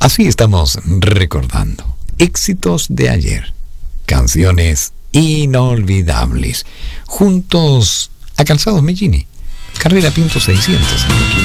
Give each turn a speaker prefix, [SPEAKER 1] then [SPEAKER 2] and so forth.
[SPEAKER 1] Así estamos recordando éxitos de ayer, canciones inolvidables, juntos a Calzados Mellini, Carrera Pinto 600.